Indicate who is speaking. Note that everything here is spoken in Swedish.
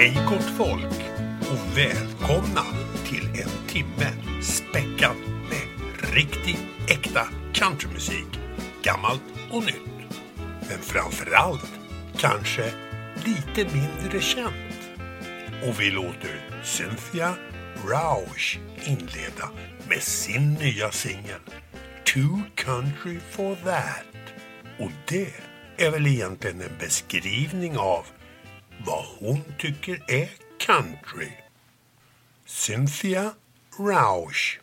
Speaker 1: Hej gott folk och välkomna till en timme späckad med riktigt äkta countrymusik, gammalt och nytt. Men framförallt kanske lite mindre känt. Och vi låter Cynthia Rauch inleda med sin nya singel Too Country for That. Och det är väl egentligen en beskrivning av vad hon tycker är country. Cynthia Rauch.